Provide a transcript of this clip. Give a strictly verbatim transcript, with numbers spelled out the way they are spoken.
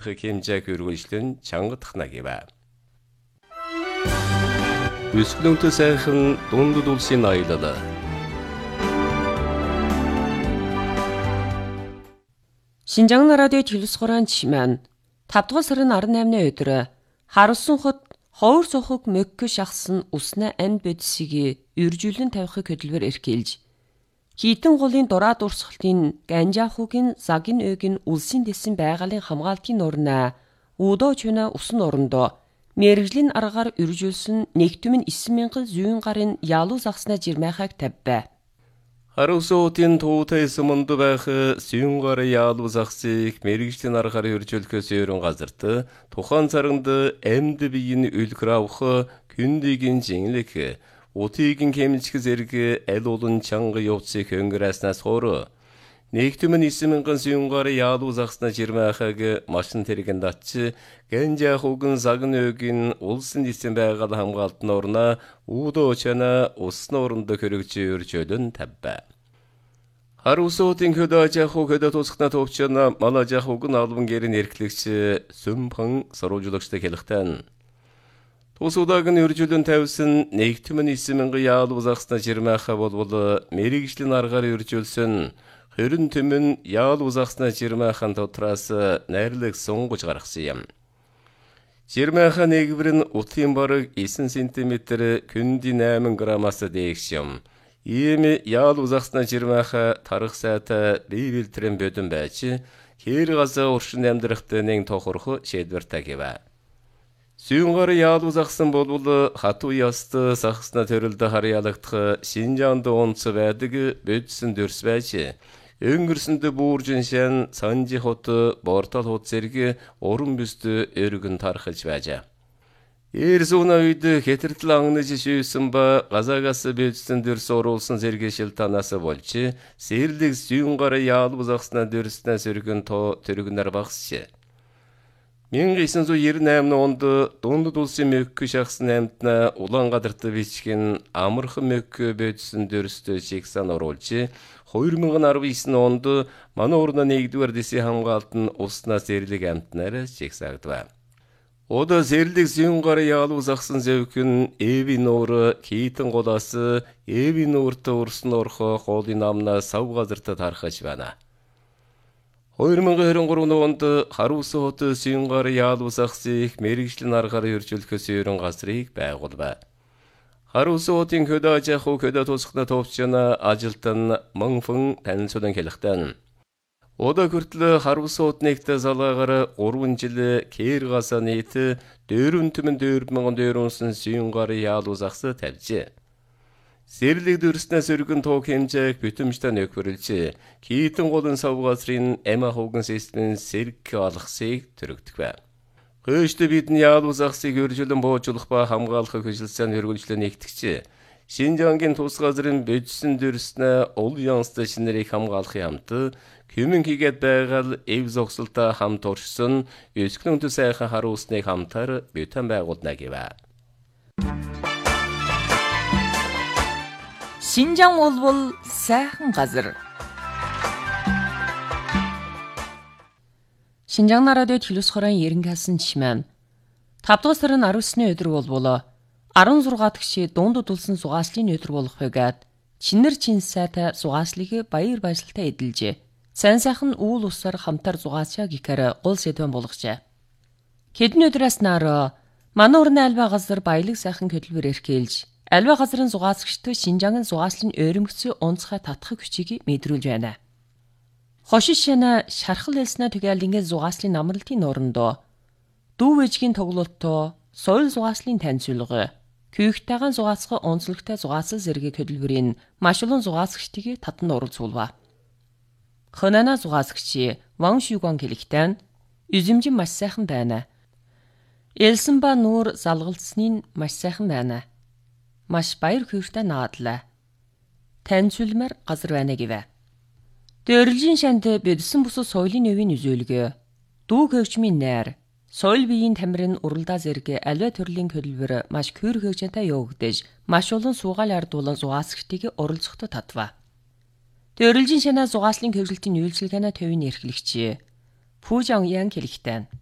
сайхы хэмжээг үргэлжлэн чангадах гива. Өсгөлөнтө сайхан дундад улсын аялал. Шинжаан радио телевизхорон чимэн тавдугаар сарын арваннаймны өдөр харуулсан хот ховор цохог мөккө шахсан усна анд бодисыг үржүүлэн тавихыг хөдөлгөөр эрхэлж хитэн голын дураад урсгалтын ганжаахугийн загин өгийн улсын дэсэн байгалийн хамгаалтын орноо удоо чуна усан орондоо мэрэгжлийн аргаар үржүүлсэн нэгдүмэн найман мянган зүйн гарын ялуу загснаа жирмайхаг тавьбай. Харуусуудын туутайс мунду байх зүйн гарын ялуу загсыг мэрэгжлийн аргаар үржүүлэхээс өөрөн газарт тухайн царанд амьд биеийн үлгэр авах күндигийн жинлэх утигийн хэмжих зэрэг аль олон чанга явцыг хөнгөрөөснөөс хойш нэгдүмэн найман мянган зүйн гарын ялуу загснаа жирмайхаг машин тэрэгэн датч ганжаахугийн загин өгийн улсын дэсэн байгаль хамгаалтын орноо удоо чана усны орондоо хөрөгж өржөөлөн тавьбай. Харуусуудын хөдөөжаахуг хөдөө тусахна төвчнө малажаахуг нь албан гэрийн эрхлэгч сүмхэн сурвалжлагчтай хэлэхтэн. Тусуудаг нь өржөөлөн тавьсан нэгдүмэн найман мянган ялуу загснаа жирмайхаа болбол мэрэгжлийн аргаар өржөөлсөн хөрөн түмэн ялуу загснаа жирмайхан дотроос найрлаг сунгаж гаргасан юм. Жирмайхан нэгвэр нь утын бараг найман сантиметр күндийн найман граммаас дээш юм. Ийм ялуу загснаа жирмайха тарах сайтай бие бэлтрэн бодон байж хэр газаа уршин амьдрахтай нэг тохорох шийдвэртэй гэвэ. Зүйн гар ялуу загсан болбол хатуу яст сахсна төрөлд харьяалагдах Шинжаанд онц байдаг бодсон дөрс байж өнгөрсөнд бууржин шан санжи хот бортал хот зэрэг уран бүст өргөн тархаж байжээ. Эрзүүна үед хэтэрдэл ангнаж шийсэн ба газаагаас бодсон дөрс оруулсан зэрэг шилтанаас болж сэрлэг зүйн гар ялуу загснаа дөрснөөс өргөн то төргнөр багсч. мянга найман зуун девяносто восемь онд дундад улсын мөккө шахсан амьтна Улаанбаатарт бичгэн амархан мөккө бодсон дөрстөө шигсан оруулж хоёр мянган арван девять онд манай орны нэгдүгээр дэсийн хамгаалт нь уснаас сэрлэг амьтнаар шигсагдав. Ода сэрлэг зүйн гар ялуу загсан зэвхэн Эви нуур хитэн голоос Эви нуурт урсан орхо хоолын намнаа сав газарт тархаж байна. хоёр мянган двадцать три онд Харуус хот зүйн гар ялуу загсыг мэрэгжлийн аргаар өржүүлэхээс өөрөн газрыг байгуулв. Харуус хотын хөдөөжаахуг хөдөө тусахна төвчнө ажилтан мөнфөн танилцуулан хэлэхтэн. Ода хүртэл Харуус хотныг залаагаар гурван жил кэр гасаа нийт дөрвөн түмэн дөрвөн мянган дөрвөн зүйн гар ялуу загс тавьжээ. Сэрлэг дөрснөөс өргөн тоог хэмжээг бүтэмжтэй нөхөрлж, хитэн голын сав газрын эма хууган системийн сэрг алгасыг төрөгдөх байв. Хөөштэй бидний ялуу загсыг өржүүлэн боожуулах ба хамгаалах хөшөлсөн хөргөлжлөө нэгтгэж, Шинжаангийн тус газрын бодсон дөрснөө ол янстай шинэрийг хамгаалахын хамт Хүмүн хийгээд байгаал эв зогсолтой хамт оршсон өсгөлөнтө сайхан харуулсныг хамтар бүтэн байгуулна гэвэ. Шинжаан болбол сайхан газар. Шинжаан радио телевизхорон ерөнхийдсөн чимэн тавдугаар сарын арван девятны өдөр болбол арван зургаадах гişи дундад улсын зугааслын өдөр болохыгээд чинэр чин сайтай зугааслыг баяр баясгалтай эдэлжээ. Сайн сайхан үйл усаар хамтар зугаасчаа гэхээр гол сэдвэн болгожээ. Хэдэн өдрөөс naar манай орны альва газар баялаг сайхан хөдөлгөөр эрхэлж альва газрын зугаасгчд Шинжаангийн зугааслын өөрөмгсөн онцгой татхаг хүчийг мэдрүүлж байна. Хошин шана шархал элснэ түгээлингийн зугааслын намралтын орондоо дүү вэжгийн тоглолтоо соёл зугааслын танилцуулга күйхтэйгэн зугаасгах онцлогтой зугаасал зэрэг хөдөлгөөрийн маш олон зугаасгчдыг татан оролцуулва. Хонана зугаасгчи Ван Шүгон хэлэхдээ үзэмжин маш сайхан байна. Элсэнба нуур залгалцсны маш сайхан байна. Маш баяр хөөртэй наадлаа. Танилцуулмаар газар байна гэвэ. Дөрлжин шанд бодсон бус соёлын өвийн үзүүлгээ. Дүү хөгжмийн найр, соёл биеийн тамирын уралдаа зэрэг аливаа төрлийн хөдөлгөөр маш хөөр хөгжинтэй явагдаж, маш олон суугаал ардуулан зугаасгчдыг оролцоход татва. Дөрлжин шанаа зугааслын хөгжилтийн үйлчилгээний төвийн эрхлэгч Пужан Ян хэлэхдээ